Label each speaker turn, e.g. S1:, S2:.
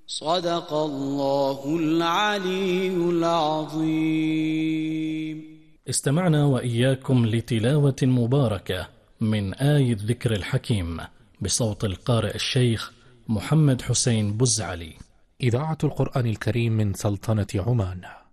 S1: صدق الله العلي العظيم.
S2: استمعنا وإياكم لتلاوة مباركة من آي الذكر الحكيم بصوت القارئ الشيخ محمد حسين بزعلي.
S3: إذاعة القرآن الكريم من سلطنة عمان.